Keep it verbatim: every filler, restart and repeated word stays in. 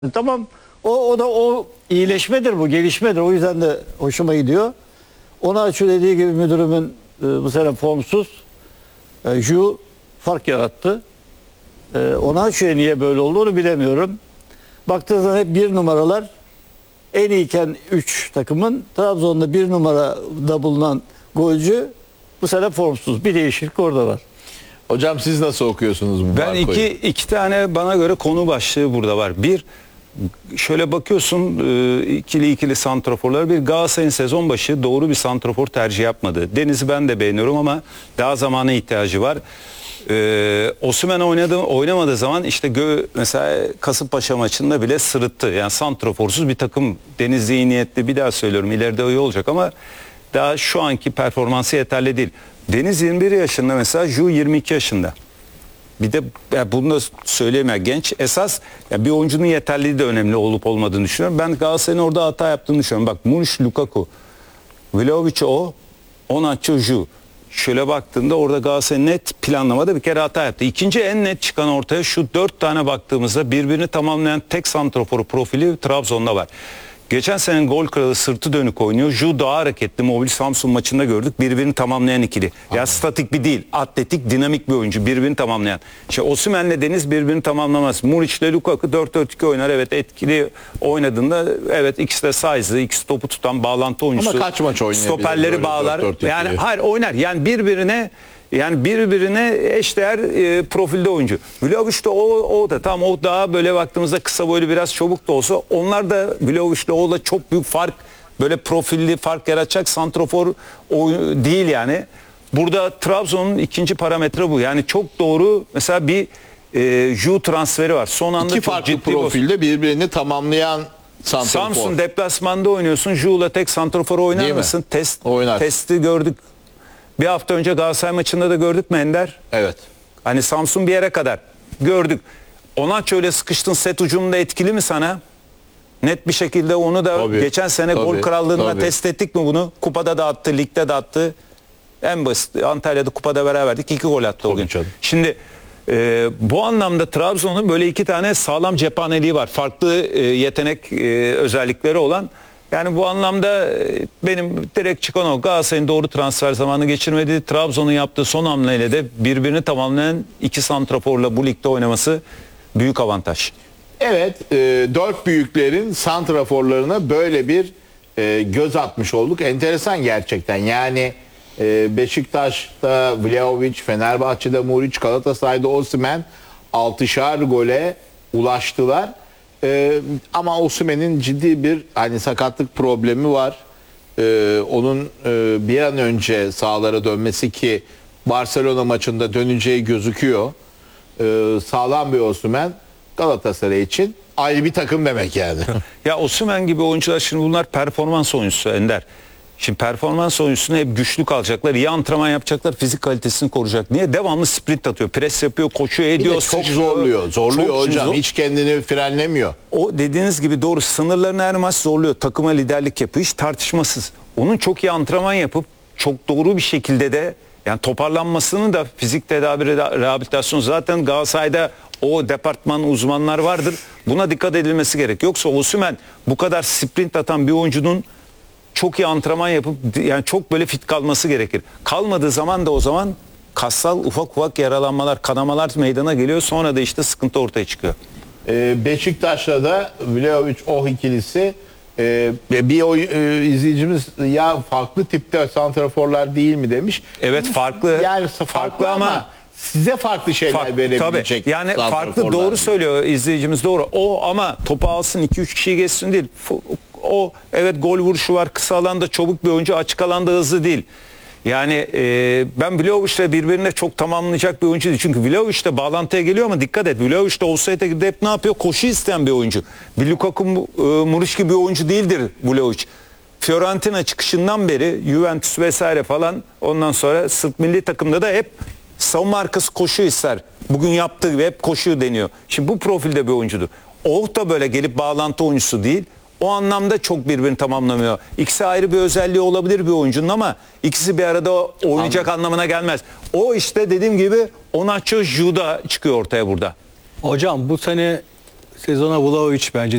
Tamam, o, o da o iyileşmedir, bu gelişmedir, o yüzden de hoşuma gidiyor. Ona şu dediği gibi müdürümün e, bu sene formsuz e, Ju fark yarattı. E, ona şu niye böyle olduğunu bilemiyorum. Baktığınız zaman hep bir numaralar en iyiyken üç takımın Trabzon'da bir numarada bulunan golcü bu sene formsuz. Bir değişiklik orada var. Hocam siz nasıl okuyorsunuz bu Ben Marco'yu? iki, iki tane bana göre konu başlığı burada var. Bir, şöyle bakıyorsun e, ikili ikili santraforlar. Bir, Galatasaray'ın sezon başı doğru bir santrafor tercih yapmadı. Deniz'i ben de beğeniyorum ama daha zamana ihtiyacı var. Ee, Osimhen oynadı, oynamadığı zaman işte gö, mesela Kasımpaşa maçında bile sırıttı. Yani santraforsuz bir takım. Deniz iyi niyetli, bir daha söylüyorum, ileride iyi olacak ama daha şu anki performansı yeterli değil. Deniz yirmi bir yaşında, mesela Ju yirmi iki yaşında. Bir de ya bunu da söyleyeyim ya, genç esas ya bir oyuncunun yeterliliği de önemli olup olmadığını düşünüyorum. Ben Galatasaray'ın orada hata yaptığını düşünüyorum. Bak, Muniş, Lukaku, Vlahovic o, Onaço, Ju. Şöyle baktığında orada Galatasaray net planlamada bir kere hata yaptı. İkinci en net çıkan ortaya şu dört tane baktığımızda birbirini tamamlayan tek santraforu profili Trabzon'da var. Geçen sene gol kralı sırtı dönük oynuyor. Ju daha hareketli, mobil, Samsun maçında gördük. Birbirini tamamlayan ikili. Ya yani statik bir değil, atletik, dinamik bir oyuncu. Birbirini tamamlayan. İşte Osimhen'le Deniz birbirini tamamlamaz. Muriç'le Lukaku dört dört iki oynar. Evet, etkili oynadığında evet, ikisi de size'lı, ikisi topu tutan bağlantı oyuncusu. Ama kaç maç oynayabilir? Stoperleri bağlar. dört dört yani hayır, oynar. Yani birbirine Yani birbirine eşdeğer e, profilde oyuncu. Vlahovic de o, o da tam o daha böyle baktığımızda kısa boylu, biraz çabuk da olsa, onlar da Vlahovic ile o da çok büyük fark, böyle profilli fark yaratacak santrafor oyun değil yani. Burada Trabzon'un ikinci parametre bu. Yani çok doğru mesela bir e, Ju transferi var. Son anda İki çok farklı ciddi profilde birbirini tamamlayan santrafor. Samsun deplasmanda oynuyorsun. Ju'la tek santrafor oynar Değil mısın? mi? Test, Oynar. Testi gördük. Bir hafta önce Galatasaray maçında da gördük mü Ender? Evet. Hani Samsun bir yere kadar gördük. Onaço öyle sıkıştın, set ucunda etkili mi sana? Net bir şekilde onu da Tabii, geçen sene tabii, gol krallığında tabii. test ettik mi bunu? Kupada da attı, ligde de attı. En basit, Antalya'da kupada beraberdik. iki gol attı o gün. Canım. Şimdi e, bu anlamda Trabzon'un böyle iki tane sağlam cephaneliği var. Farklı e, yetenek e, özellikleri olan. Yani bu anlamda e, benim direkt çıkan o, Galatasaray'ın doğru transfer zamanı geçirmedi. Trabzon'un yaptığı son hamleyle de birbirini tamamlayan iki santraforla bu ligde oynaması büyük avantaj. Evet, e, dört büyüklerin santraforlarına böyle bir e, göz atmış olduk. Enteresan gerçekten. Yani e, Beşiktaş'ta Vlahovic, Fenerbahçe'de Muriç, Galatasaray'da Osimhen altışar gole ulaştılar. E, ama Osimhen'in ciddi bir hani sakatlık problemi var. E, onun e, bir an önce sahalara dönmesi, ki Barcelona maçında döneceği gözüküyor. E, sağlam bir Osimhen Galatasaray için ayrı bir takım demek yani. Ya Osimhen gibi oyuncular, şimdi bunlar performans oyuncusu Ender. Şimdi performans oyuncusuna hep güçlü kalacaklar, iyi antrenman yapacaklar, fizik kalitesini koruyacak. Niye? Devamlı sprint atıyor, pres yapıyor, koşuyor, Bir ediyor. de çok sıçrıyor. zorluyor. Zorluyor Çok hocam. zor- Hiç kendini frenlemiyor. O dediğiniz gibi doğru, sınırlarını her maç zorluyor. Takıma liderlik yapıyor, hiç tartışmasız. Onun çok iyi antrenman yapıp çok doğru bir şekilde de yani toparlanmasını da, fizik tedavi, rehabilitasyon, zaten Galatasaray'da o departman uzmanlar vardır. Buna dikkat edilmesi gerek. Yoksa Osimhen bu kadar sprint atan bir oyuncunun çok iyi antrenman yapıp yani çok böyle fit kalması gerekir. Kalmadığı zaman da o zaman kassal ufak ufak yaralanmalar, kanamalar meydana geliyor. Sonra da işte sıkıntı ortaya çıkıyor. Ee, Beşiktaş'ta da Vlahovic Oh ikilisi, e, bir oy, e, izleyicimiz ya farklı tipte santraforlar değil mi demiş. Evet, farklı. Yani farklı, Farklı ama, ama size farklı şeyler Fark- verebilecek. Tabii. Yani farklı, santraforlar. doğru söylüyor izleyicimiz, doğru. O ama topu alsın, iki üç kişiyi geçsin değil. O evet, gol vuruşu var, kısa alanda çabuk bir oyuncu, açık alanda hızlı değil. Yani e, ben Vlahovic'le birbirine çok tamamlayacak bir oyuncu değil. Çünkü Vlahovic de bağlantıya geliyor ama dikkat et. Vlahovic de olsaydı girdi, hep ne yapıyor? Koşu isteyen bir oyuncu. Bir Lukaku, e, Muriç gibi bir oyuncu değildir Vlahovic. Fiorentina çıkışından beri Juventus vesaire falan, ondan sonra Sırp milli takımda da hep savunma arkası koşu ister. Bugün yaptığı gibi hep koşu deniyor. Şimdi bu profilde bir oyuncudur. O da böyle gelip bağlantı oyuncusu değil. O anlamda çok birbirini tamamlamıyor. İkisi ayrı bir özelliği olabilir bir oyuncunun ama ikisi bir arada oynayacak Anladım. anlamına gelmez. O işte dediğim gibi Onaço, Ju'da çıkıyor ortaya burada. Hocam bu sene sezona Vlahovic bence